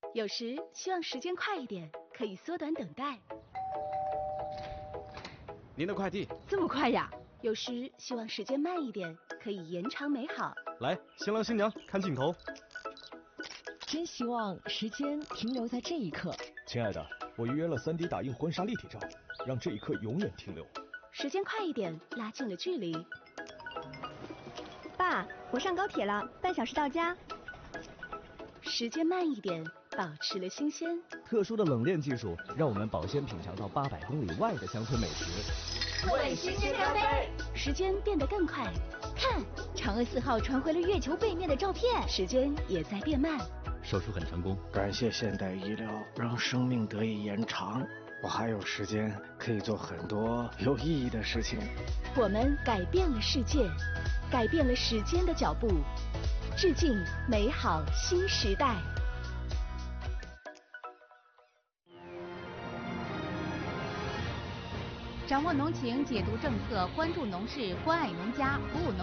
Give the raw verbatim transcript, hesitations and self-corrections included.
有时希望时间快一点，可以缩短等待。 您的快递这么快呀？ 有时希望时间慢一点，可以延长美好。 来，新郎新娘看镜头。 真希望时间停留在这一刻。 亲爱的，我预约了 三 D 打印婚纱立体照，让这一刻永远停留。 时间快一点，拉近了距离。 爸，我上高铁了，半小时到家。 时间慢一点，保持了新鲜。 特殊的冷链技术，让我们保鲜品尝到八百公里外的乡村美食。 为新鲜干杯！ 时间变得更快， 看，嫦娥四号传回了月球背面的照片。 时间也在变慢。 手术很成功， 感谢现代医疗，让生命得以延长。我还有时间可以做很多有意义的事情。 我们改变了世界，改变了时间的脚步，致敬美好新时代。 掌握农情，解读政策，关注农事，关爱农家，服务农。